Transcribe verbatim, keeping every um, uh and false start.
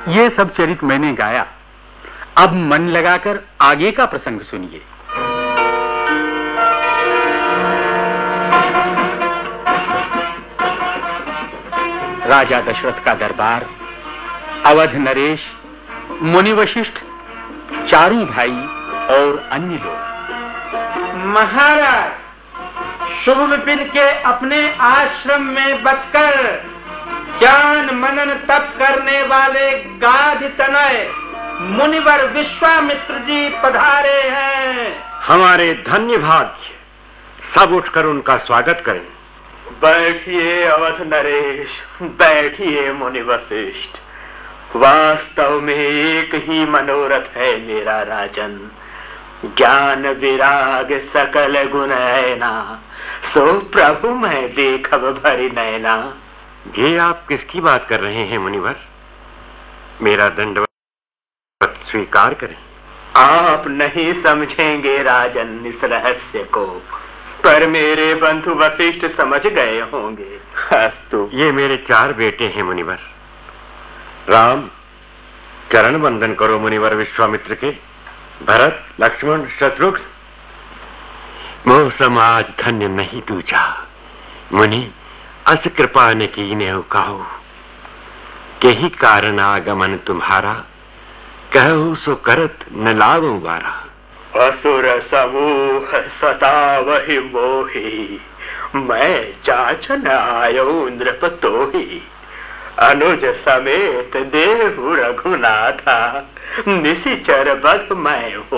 ये सब चरित मैंने गाया। अब मन लगाकर आगे का प्रसंग सुनिए। राजा दशरथ का दरबार, अवध नरेश, मुनि वशिष्ठ, चारों भाई और अन्य लोग। महाराज, शुभ विपिन के अपने आश्रम में बसकर ज्ञान मनन तप करने वाले गाधि तनय मुनिवर विश्वामित्र जी पधारे हैं। हमारे धन्य भाग्य, सब उठकर उनका स्वागत करें। बैठिए अवध नरेश, बैठिए मुनि वशिष्ठ। वास्तव में एक ही मनोरथ है मेरा राजन, ज्ञान विराग सकल गुण ऐना, सो प्रभु मैं देखब भरि नैना। ये आप किसकी बात कर रहे हैं मुनिवर? मेरा दंडवत स्वीकार करें। आप नहीं समझेंगे राजन इस रहस्य को, पर मेरे बंधु वशिष्ठ समझ गए होंगे। अस्तु। ये मेरे चार बेटे हैं मुनिवर। राम, चरण वंदन करो मुनिवर विश्वामित्र के। भरत, लक्ष्मण, शत्रुघ्न, मोह समाज धन्य नहीं दूजा। मुनि अस कृपा ने की ने कहो, के ही कारण आगमन तुम्हारा, कहो सो करत न लावो बारा। असुर समूह सतावहि मोहि, मैं जाचन आयो नृप तोहि। अनुज समेत देहु रघुनाथा, निशिचर बध मैं